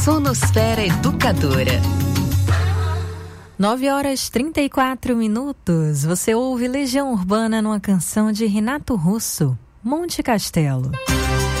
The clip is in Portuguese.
Sonosfera Educadora. 9h34. Você ouve Legião Urbana numa canção de Renato Russo, Monte Castelo.